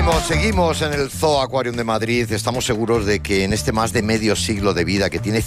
Seguimos en el Zoo Aquarium de Madrid. Estamos seguros de que en este más de medio siglo de vida, que tiene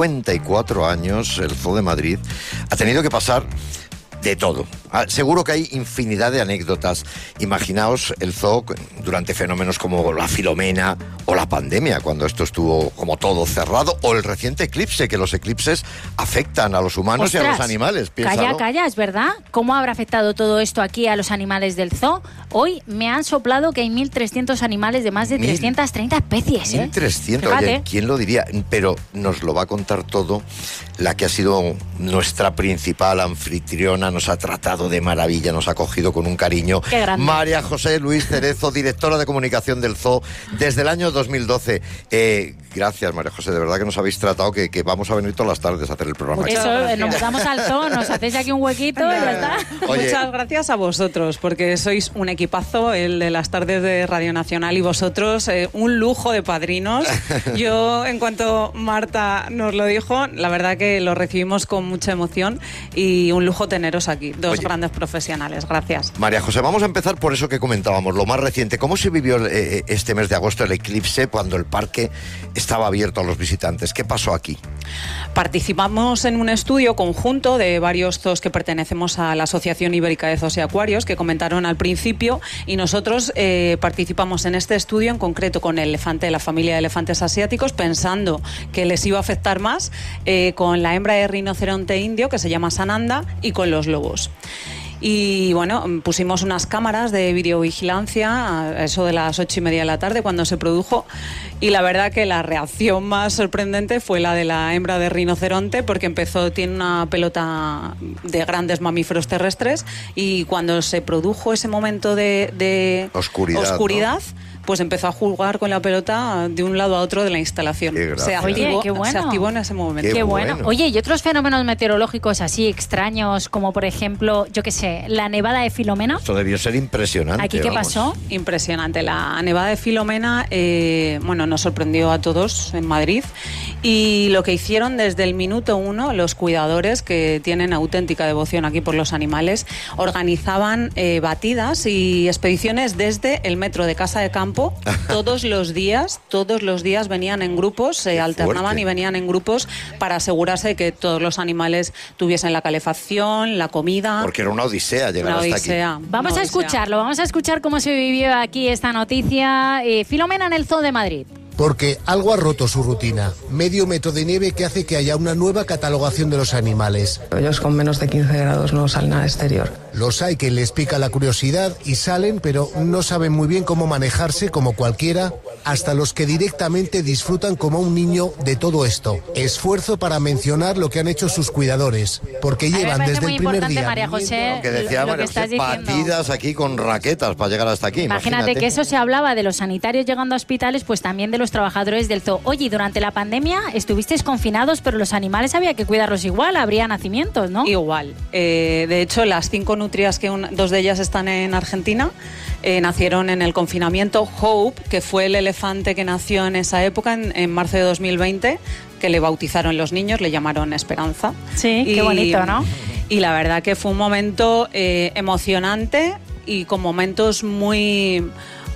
54 años, el Zoo de Madrid ha tenido que pasar de todo. Seguro que hay infinidad de anécdotas. Imaginaos el zoo durante fenómenos como la Filomena o la pandemia, cuando esto estuvo como todo cerrado, o el reciente eclipse, que los eclipses afectan a los humanos. ¡Ostras! Y a los animales. Piénsalo. Calla, es verdad. ¿Cómo habrá afectado todo esto aquí a los animales del zoo? Hoy me han soplado que hay 1.300 animales de más de 330 especies. 1.300, oye, ¿quién lo diría? Pero nos lo va a contar todo la que ha sido nuestra principal anfitriona. Nos ha tratado de maravilla, nos ha acogido con un cariño. Qué grande. María José Luis Cerezo, directora de comunicación del zoo desde el año 2012. Gracias, María José, de verdad que nos habéis tratado, que vamos a venir todas las tardes a hacer el programa. Eso, nos vamos al zoo, nos hacéis aquí un huequito y ya está. Oye, muchas gracias a vosotros, porque sois un equipazo, el de las tardes de Radio Nacional, y vosotros, un lujo de padrinos. Yo, en cuanto Marta nos lo dijo, la verdad que lo recibimos con mucha emoción y un lujo teneros aquí, dos grandes profesionales. Gracias. María José, vamos a empezar por eso que comentábamos, lo más reciente. ¿Cómo se vivió este mes de agosto el eclipse cuando el parque estaba abierto a los visitantes? ¿Qué pasó aquí? Participamos en un estudio conjunto de varios zoos que pertenecemos a la Asociación Ibérica de Zoos y Acuarios, que comentaron al principio, y nosotros participamos en este estudio en concreto con el elefante de la familia de elefantes asiáticos, pensando que les iba a afectar más, con la hembra de rinoceronte indio, que se llama Sananda, y con los lobos. Y bueno, pusimos unas cámaras de videovigilancia a eso de las 8:30 de la tarde cuando se produjo, y la verdad que la reacción más sorprendente fue la de la hembra de rinoceronte, porque tiene una pelota de grandes mamíferos terrestres, y cuando se produjo ese momento de oscuridad, ¿no? Pues empezó a jugar con la pelota de un lado a otro de la instalación. Se activó en ese momento. Qué bueno. Oye, ¿y otros fenómenos meteorológicos así extraños, como por ejemplo, yo qué sé, la nevada de Filomena? Esto debió ser impresionante. ¿Aquí qué pasó? Impresionante. La nevada de Filomena, nos sorprendió a todos en Madrid, y lo que hicieron desde el minuto 1 los cuidadores, que tienen auténtica devoción aquí por los animales, organizaban batidas y expediciones desde el metro de Casa de Campo. Todos los días venían en grupos, se alternaban y venían en grupos para asegurarse de que todos los animales tuviesen la calefacción, la comida. Porque era una odisea llegar hasta aquí. Vamos a escuchar cómo se vivió aquí esta noticia. Filomena en el Zoo de Madrid. Porque algo ha roto su rutina. Medio metro de nieve que hace que haya una nueva catalogación de los animales. Ellos con menos de 15 grados no salen al exterior. Los hay que les pica la curiosidad y salen, pero no saben muy bien cómo manejarse como cualquiera, hasta los que directamente disfrutan como un niño de todo esto. Esfuerzo para mencionar lo que han hecho sus cuidadores, porque llevan desde el primer día... María José, lo que decía María José, batidas aquí con raquetas para llegar hasta aquí. Imagínate que eso se hablaba de los sanitarios llegando a hospitales, pues también de los trabajadores del zoo. Oye, durante la pandemia estuvisteis confinados, pero los animales había que cuidarlos igual, habría nacimientos, ¿no? Igual. De hecho, las 5 nutrias, dos de ellas están en Argentina, nacieron en el confinamiento. Hope, que fue el elefante que nació en esa época, en marzo de 2020, que le bautizaron los niños, le llamaron Esperanza. Sí, qué bonito, ¿no? Y la verdad que fue un momento emocionante, y con momentos muy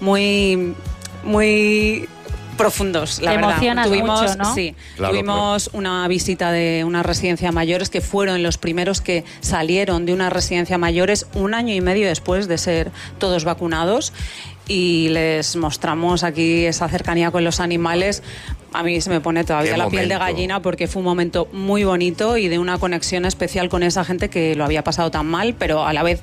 profundos, la verdad. Mucho, ¿no? Sí, tuvimos una visita de una residencia de mayores, que fueron los primeros que salieron de una residencia de mayores 1 año y medio después de ser todos vacunados, y les mostramos aquí esa cercanía con los animales. A mí se me pone todavía la piel de gallina, porque fue un momento muy bonito y de una conexión especial con esa gente que lo había pasado tan mal, pero a la vez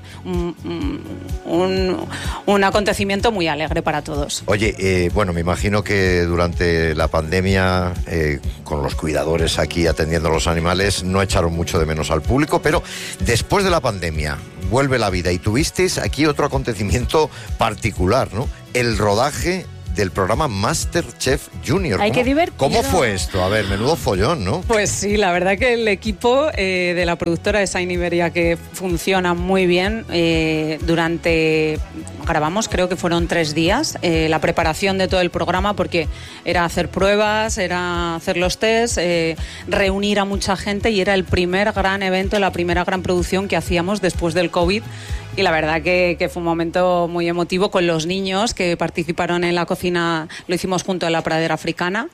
un acontecimiento muy alegre para todos. Oye, me imagino que durante la pandemia, con los cuidadores aquí atendiendo a los animales, no echaron mucho de menos al público, pero después de la pandemia vuelve la vida, y tuvisteis aquí otro acontecimiento particular, ¿no? El rodaje del programa MasterChef Junior. Ay, qué divertido. ¿Cómo fue esto? A ver, menudo follón, ¿no? Pues sí, la verdad que el equipo de la productora de Shine Iberia, que funciona muy bien, durante grabamos, creo que fueron 3 días, la preparación de todo el programa, porque era hacer pruebas, era hacer los tests, reunir a mucha gente, y era el primer gran evento, la primera gran producción que hacíamos después del COVID. Y la verdad que fue un momento muy emotivo con los niños que participaron en la cocina, lo hicimos junto a la pradera africana,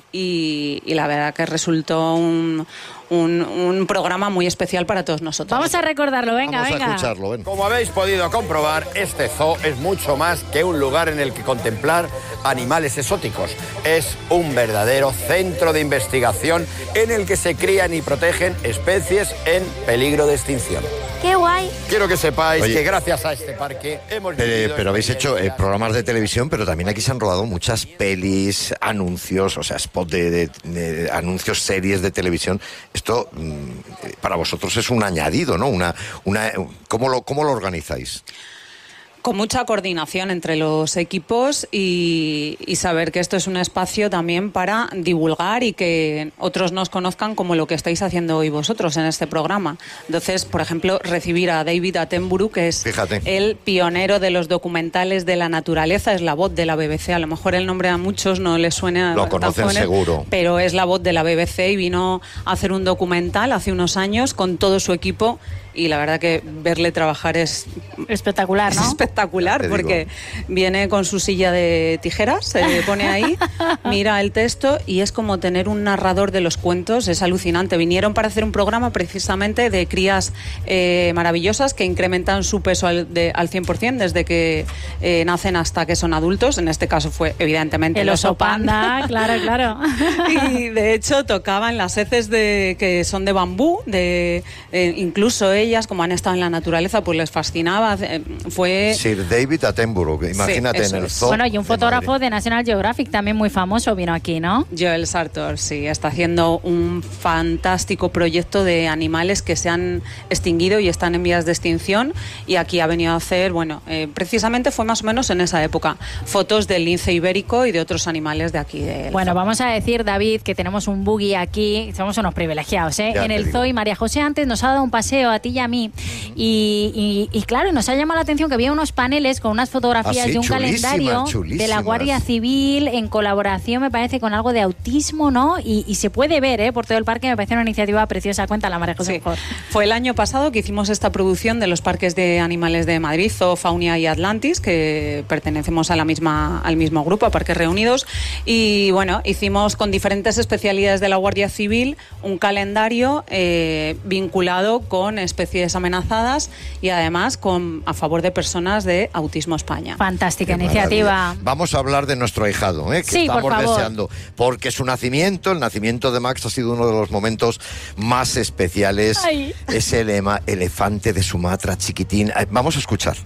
y la verdad que resultó un programa muy especial para todos nosotros. Vamos a recordarlo, venga. Vamos a escucharlo, ven. Como habéis podido comprobar, este zoo es mucho más que un lugar en el que contemplar animales exóticos. Es un verdadero centro de investigación en el que se crían y protegen especies en peligro de extinción. ¡Qué guay! Quiero que sepáis que gracias a este parque hemos vivido... Pero habéis hecho programas de televisión, pero también aquí se han rodado muchas pelis, anuncios, o sea, spot de anuncios, series de televisión. Esto para vosotros es un añadido, ¿no? ¿Cómo lo organizáis? Con mucha coordinación entre los equipos y saber que esto es un espacio también para divulgar y que otros nos conozcan como lo que estáis haciendo hoy vosotros en este programa. Entonces, por ejemplo, recibir a David Attenborough, que es el pionero de los documentales de la naturaleza, es la voz de la BBC. A lo mejor el nombre a muchos no les suena. Lo conocen seguro. Pero es la voz de la BBC y vino a hacer un documental hace unos años con todo su equipo. Y la verdad que verle trabajar es espectacular, ¿no? Es espectacular, porque viene con su silla de tijeras, se pone ahí, mira el texto y es como tener un narrador de los cuentos, es alucinante. Vinieron para hacer un programa precisamente de crías maravillosas que incrementan su peso al 100% desde que nacen hasta que son adultos. En este caso fue evidentemente el oso panda, claro. Y de hecho tocaban las heces que son de bambú, incluso ellas, como han estado en la naturaleza, pues les fascinaba. Fue Sir David Attenborough, imagínate, en el zoo. Bueno, y un fotógrafo de National Geographic también muy famoso vino aquí, ¿no? Joel Sartor, sí, está haciendo un fantástico proyecto de animales que se han extinguido y están en vías de extinción, y aquí ha venido a hacer, precisamente fue más o menos en esa época, fotos del lince ibérico y de otros animales de aquí. Bueno, vamos a decir, David, que tenemos un buggy aquí, somos unos privilegiados, en el zoo, y María José antes nos ha dado un paseo a ti y a mí, y claro, nos ha llamado la atención que había unos paneles con unas fotografías de un calendario de la Guardia Civil en colaboración, me parece, con algo de autismo, ¿no? Y se puede ver por todo el parque, me parece una iniciativa preciosa. Cuéntala, María José. Sí. Fue el año pasado que hicimos esta producción de los parques de animales de Madrid, Zoo, Faunia y Atlantis, que pertenecemos al mismo grupo, a Parques Reunidos, y bueno, hicimos con diferentes especialidades de la Guardia Civil un calendario vinculado con especies amenazadas y además a favor de personas de Autismo España. Fantástica iniciativa. Vamos a hablar de nuestro ahijado, que sí, estamos deseando, porque el nacimiento de Max ha sido uno de los momentos más especiales. Ay. Es el elefante de Sumatra, chiquitín. Vamos a escuchar.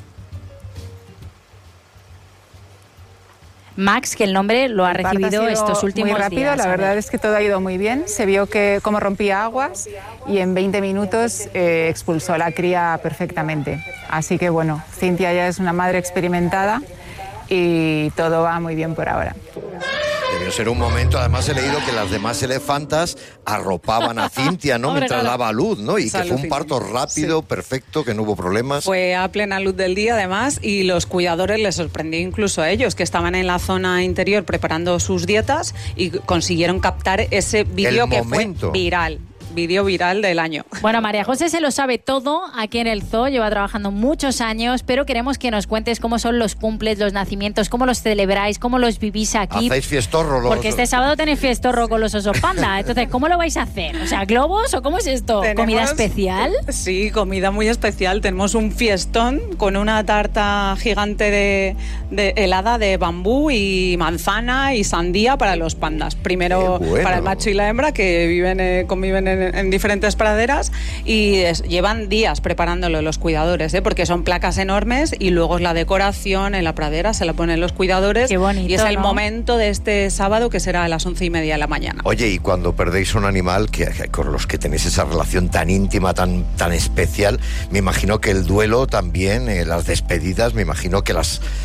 Max, que el nombre lo ha recibido estos últimos muy rápido, días. La verdad es que todo ha ido muy bien. Se vio cómo rompía aguas y en 20 minutos expulsó la cría perfectamente. Así que bueno, Cintia ya es una madre experimentada y todo va muy bien por ahora. Debió ser un momento, además he leído que las demás elefantas arropaban a Cintia, ¿no? Mientras daba luz, ¿no? Y que fue un parto rápido, perfecto, que no hubo problemas. Fue a plena luz del día, además, y los cuidadores les sorprendió incluso a ellos, que estaban en la zona interior preparando sus dietas y consiguieron captar ese vídeo que fue viral. Vídeo viral del año. Bueno, María José se lo sabe todo aquí en el zoo, lleva trabajando muchos años, pero queremos que nos cuentes cómo son los cumples, los nacimientos, cómo los celebráis, cómo los vivís aquí. ¿Hacéis fiestorro? Porque este sábado tenéis fiestorro con los osos panda, entonces, ¿cómo lo vais a hacer? O sea, ¿globos o cómo es esto? ¿Comida especial? Sí, comida muy especial. Tenemos un fiestón con una tarta gigante de helada de bambú y manzana y sandía para los pandas. Primero para el macho y la hembra, que conviven en diferentes praderas, y llevan días preparándolo los cuidadores, porque son placas enormes y luego es la decoración en la pradera, se la ponen los cuidadores. Qué bonito, y es el momento de este sábado, que será a las 11:30 de la mañana. Oye, y cuando perdéis un animal con los que tenéis esa relación tan íntima, tan especial, me imagino que el duelo también, las despedidas, me imagino que las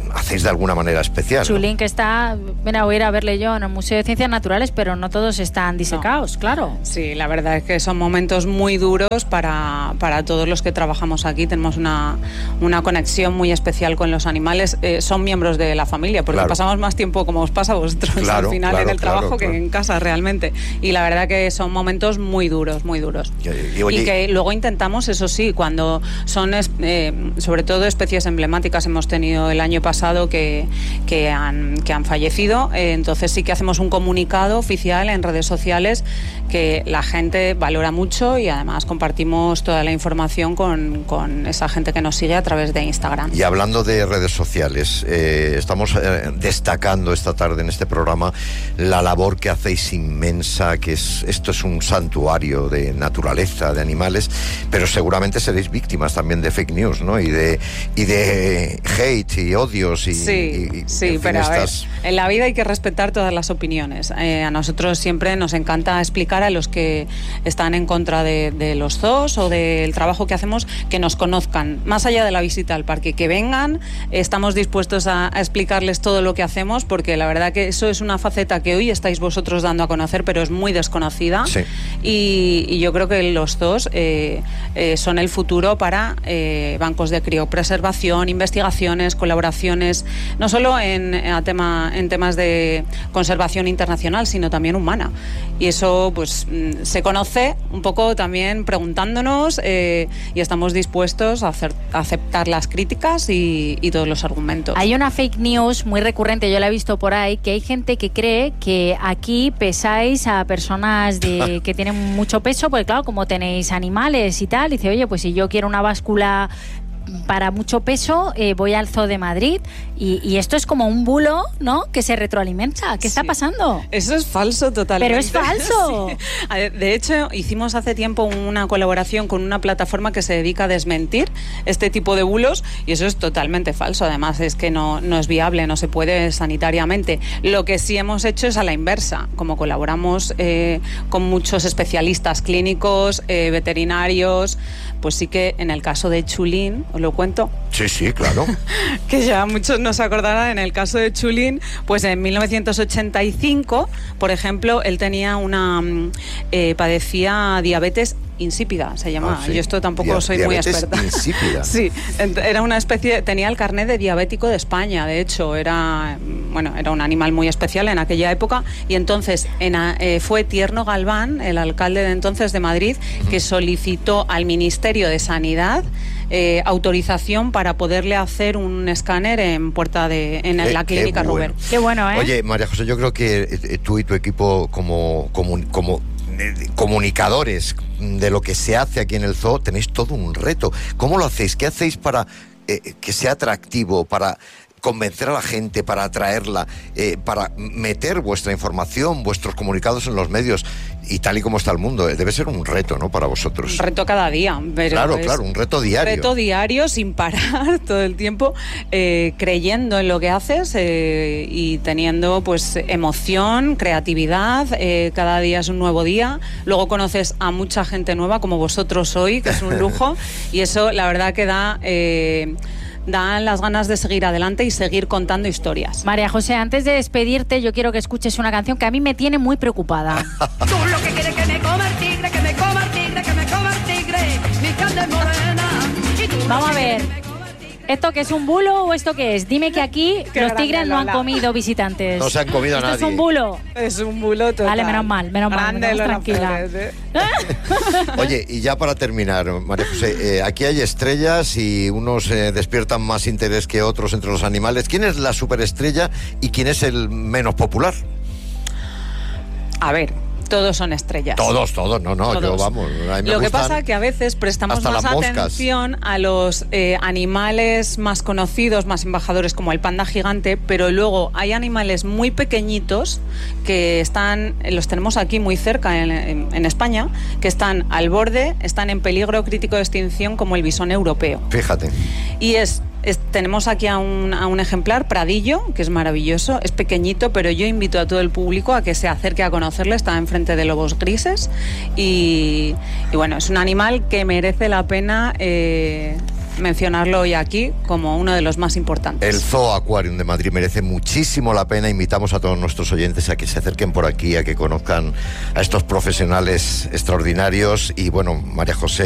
hacéis de alguna manera especial. Chulín, ¿no? Que está, bueno, voy a ir a verle yo en el Museo de Ciencias Naturales, pero no todos están disecados, claro. Sí, la verdad es que son momentos muy duros para todos los que trabajamos aquí. Tenemos una conexión muy especial con los animales. Son miembros de la familia, porque pasamos más tiempo, como os pasa a vosotros, al final en el trabajo que en casa realmente. Y la verdad que son momentos muy duros, muy duros. Y que luego intentamos, eso sí, cuando son sobre todo especies emblemáticas, hemos tenido el año pasado que han fallecido, entonces sí que hacemos un comunicado oficial en redes sociales que la gente valora mucho, y además compartimos toda la información con esa gente que nos sigue a través de Instagram. Y hablando de redes sociales, estamos destacando esta tarde en este programa la labor que hacéis inmensa, que esto es un santuario de naturaleza, de animales, pero seguramente seréis víctimas también de fake news, ¿no? Y de hate y odios Sí, pero a ver, en la vida hay que respetar todas las opiniones. A nosotros siempre nos encanta explicar a los que están en contra de los zoos o del trabajo que hacemos, que nos conozcan, más allá de la visita al parque, que vengan. Estamos dispuestos a explicarles todo lo que hacemos, porque la verdad que eso es una faceta que hoy estáis vosotros dando a conocer, pero es muy desconocida. Sí. Y yo creo que los zoos son el futuro para bancos de criopreservación, investigaciones, colaboraciones, no solo en temas de conservación internacional, sino también humana. Y eso pues se conoce un poco también preguntándonos, y estamos dispuestos a aceptar las críticas y todos los argumentos. Hay una fake news muy recurrente, yo la he visto por ahí, que hay gente que cree que aquí pesáis a personas que tienen mucho peso, porque claro, como tenéis animales y tal, dice, oye, pues si yo quiero una báscula para mucho peso, voy al Zoo de Madrid, y esto es como un bulo, ¿no?, que se retroalimenta. ¿Qué está pasando? Eso es falso totalmente. Pero es falso. Sí. De hecho, hicimos hace tiempo una colaboración con una plataforma que se dedica a desmentir este tipo de bulos, y eso es totalmente falso. Además es que no es viable, no se puede sanitariamente. Lo que sí hemos hecho es a la inversa. Como colaboramos con muchos especialistas clínicos, veterinarios, pues sí que en el caso de Chulín, ¿os lo cuento? Sí, claro. Que ya muchos no se acordarán, en el caso de Chulín, pues en 1985, por ejemplo, él tenía padecía diabetes insípida, se llama. Sí. Yo esto tampoco soy muy experta. Insípida. Sí, era una especie, tenía el carnet de diabético de España, de hecho, era un animal muy especial en aquella época, y entonces fue Tierno Galván, el alcalde de entonces de Madrid, que solicitó al Ministerio de Sanidad autorización para poderle hacer un escáner en la clínica Ruber. Qué bueno, ¿eh? Oye, María José, yo creo que tú y tu equipo como comunicadores de lo que se hace aquí en el zoo tenéis todo un reto. ¿Cómo lo hacéis? ¿Qué hacéis para que sea atractivo, para convencer a la gente, para atraerla, para meter vuestra información, vuestros comunicados en los medios, y tal y como está el mundo? Debe ser un reto, ¿no?, para vosotros. Un reto cada día. Pero claro, un reto diario. Un reto diario, sin parar todo el tiempo, creyendo en lo que haces, y teniendo pues emoción, creatividad. Cada día es un nuevo día. Luego conoces a mucha gente nueva, como vosotros hoy, que es un lujo, y eso la verdad que dan las ganas de seguir adelante y seguir contando historias. María José, antes de despedirte, yo quiero que escuches una canción que a mí me tiene muy preocupada. Tú lo que quieres que me coma el tigre, que me coma el tigre, que me coma el tigre, mi carne es morena. Vamos a ver, ¿esto qué es, un bulo o esto qué es? Dime que aquí los tigres no han comido visitantes. No se han comido a nadie. ¿Esto es un bulo? Es un bulo total. Vale, menos mal, tranquila. Oye, y ya para terminar, María José, aquí hay estrellas y unos despiertan más interés que otros entre los animales. ¿Quién es la superestrella y quién es el menos popular? A ver, todos son estrellas. Todos, no, todos. Yo vamos. Lo que pasa es que a veces prestamos más atención a los animales más conocidos, más embajadores, como el panda gigante, pero luego hay animales muy pequeñitos que los tenemos aquí muy cerca en España, que están al borde, están en peligro crítico de extinción, como el bisón europeo. Fíjate. Y tenemos aquí a un ejemplar, Pradillo, que es maravilloso, es pequeñito, pero yo invito a todo el público a que se acerque a conocerle. Está enfrente de lobos grises y bueno, es un animal que merece la pena mencionarlo hoy aquí como uno de los más importantes. El Zoo Aquarium de Madrid merece muchísimo la pena. Invitamos a todos nuestros oyentes a que se acerquen por aquí, a que conozcan a estos profesionales extraordinarios. Y bueno, María José,